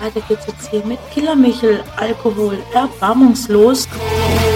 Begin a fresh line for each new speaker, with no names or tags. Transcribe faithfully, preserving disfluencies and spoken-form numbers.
Weiter geht's jetzt hier mit Killer Michel, Alkohol, erbarmungslos.